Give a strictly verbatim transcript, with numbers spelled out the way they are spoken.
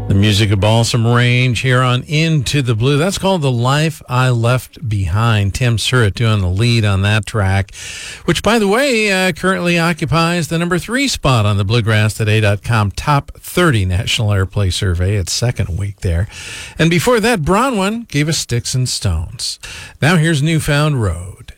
The music of Balsam Range here on Into the Blue. That's called The Life I Left Behind. Tim Surratt doing the lead on that track, which, by the way, uh, currently occupies the number three spot on the bluegrass today dot com Top thirty National Airplay Survey. Its second week there. And before that, Bronwyn gave us Sticks and Stones. Now here's Newfound Road.